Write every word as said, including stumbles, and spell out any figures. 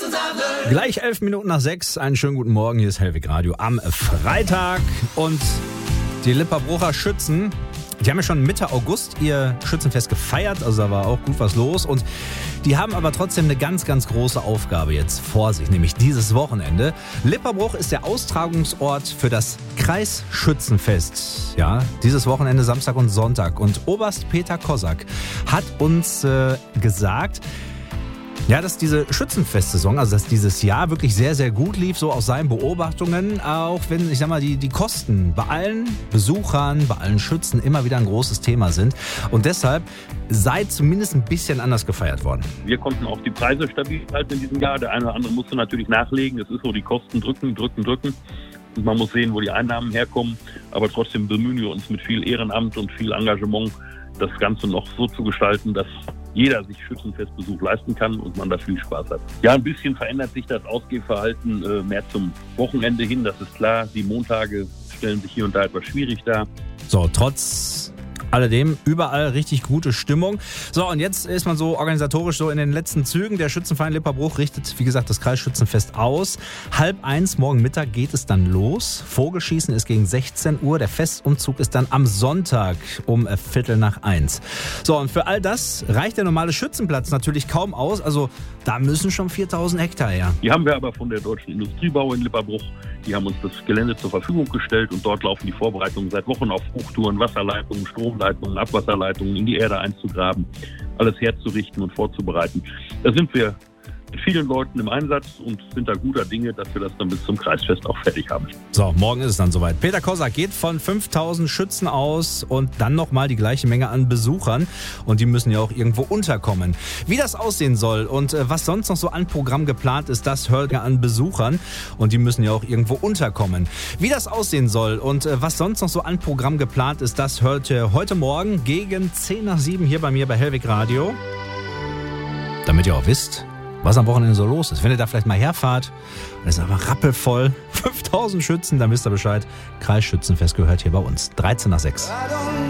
Gleich elf Minuten nach sechs. Einen schönen guten Morgen. Hier ist Hellwig Radio am Freitag. Und die Lipperbrucher Schützen, die haben ja schon Mitte August ihr Schützenfest gefeiert. Also da war auch gut was los. Und die haben aber trotzdem eine ganz, ganz große Aufgabe jetzt vor sich, nämlich dieses Wochenende. Lipperbruch ist der Austragungsort für das Kreisschützenfest. Ja, dieses Wochenende Samstag und Sonntag. Und Oberst Peter Kosak hat uns äh, gesagt, ja, dass diese Schützenfestsaison, also dass dieses Jahr wirklich sehr, sehr gut lief, so aus seinen Beobachtungen, auch wenn, ich sag mal, die, die Kosten bei allen Besuchern, bei allen Schützen immer wieder ein großes Thema sind. Und deshalb sei zumindest ein bisschen anders gefeiert worden. Wir konnten auch die Preise stabil halten in diesem Jahr. Der eine oder andere musste natürlich nachlegen. Es ist so, die Kosten drücken, drücken, drücken. Und man muss sehen, wo die Einnahmen herkommen. Aber trotzdem bemühen wir uns mit viel Ehrenamt und viel Engagement, das Ganze noch so zu gestalten, dass jeder sich Schützenfestbesuch leisten kann und man da viel Spaß hat. Ja, ein bisschen verändert sich das Ausgehverhalten äh, mehr zum Wochenende hin, das ist klar. Die Montage stellen sich hier und da etwas schwierig dar. So, trotz alledem überall richtig gute Stimmung. So, und jetzt ist man so organisatorisch so in den letzten Zügen. Der Schützenverein Lipperbruch richtet, wie gesagt, das Kreisschützenfest aus. Halb eins morgen Mittag geht es dann los. Vogelschießen ist gegen sechzehn Uhr. Der Festumzug ist dann am Sonntag um Viertel nach eins. So, und für all das reicht der normale Schützenplatz natürlich kaum aus. Also da müssen schon viertausend Hektar her. Die haben wir aber von der Deutschen Industriebau in Lipperbruch. Die haben uns das Gelände zur Verfügung gestellt und dort laufen die Vorbereitungen seit Wochen auf Hochtouren, Wasserleitungen, Stromleitungen, Abwasserleitungen in die Erde einzugraben, alles herzurichten und vorzubereiten. Da sind wir mit vielen Leuten im Einsatz und sind da guter Dinge, dass wir das dann bis zum Kreisfest auch fertig haben. So, morgen ist es dann soweit. Peter Kosak geht von fünftausend Schützen aus und dann nochmal die gleiche Menge an Besuchern. Und die müssen ja auch irgendwo unterkommen. Wie das aussehen soll und äh, was sonst noch so an Programm geplant ist, das hört ihr an Besuchern. Und die müssen ja auch irgendwo unterkommen. Wie das aussehen soll und äh, was sonst noch so an Programm geplant ist, das hört ihr heute Morgen gegen zehn nach sieben hier bei mir bei Hellwig Radio. Damit ihr auch wisst, was am Wochenende so los ist. Wenn ihr da vielleicht mal herfahrt, und es ist einfach rappelvoll, fünftausend Schützen, dann wisst ihr Bescheid. Kreisschützenfest gehört hier bei uns. dreizehn nach sechs.